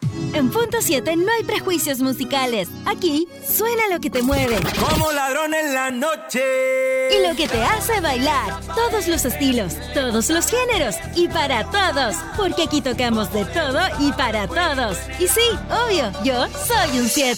En Punto 7 no hay prejuicios musicales. Aquí suena lo que te mueve. Como ladrón en la noche. Y lo que te hace bailar. Todos los estilos, todos los géneros y para todos. Porque aquí tocamos de todo y para todos. Y sí, obvio, yo soy un 7.